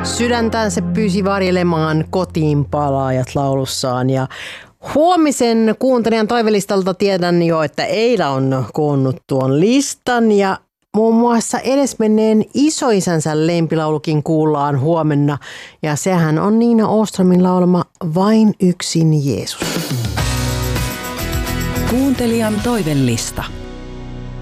Sydäntään se pyysi varjelemaan kotiin palaajat laulussaan ja huomisen kuuntelijan toivelistalta tiedän jo, että Eila on koonnut tuon listan ja muun muassa edesmenneen isoisänsä lempilaulukin kuullaan huomenna ja sehän on Niina Åströmin laulama Vain yksin Jeesus. Kuuntelijan toivelista.